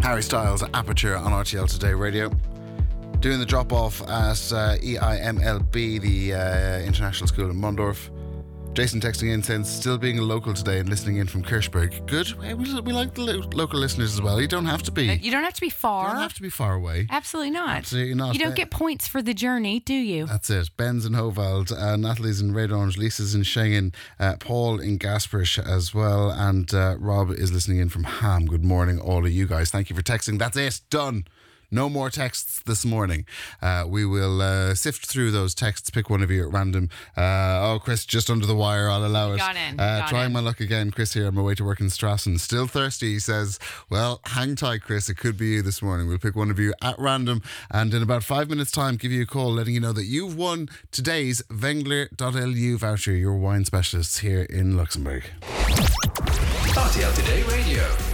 Harry Styles, Aperture on RTL Today Radio. Doing the drop-off at EIMLB, the International School in Mondorf. Jason texting in saying, still being a local today and listening in from Kirchberg. Good. We like the local listeners as well. You don't have to be. You don't have to be far. You don't have to be far away. Absolutely not. Absolutely not. You don't get points for the journey, do you? That's it. Ben's in Hovald, Natalie's in Red Orange, Lisa's in Schengen, Paul in Gasperish as well, and Rob is listening in from Ham. Good morning, all of you guys. Thank you for texting. That's it. Done. No more texts this morning. We will sift through those texts, pick one of you at random. Chris, just under the wire, I'll allow it. Trying my luck again. Chris here on my way to work in Strassen. Still thirsty, he says. Well, hang tight, Chris. It could be you this morning. We'll pick one of you at random and in about 5 minutes' time, give you a call letting you know that you've won today's Wengler.lu voucher, your wine specialists here in Luxembourg. RTL Today Radio.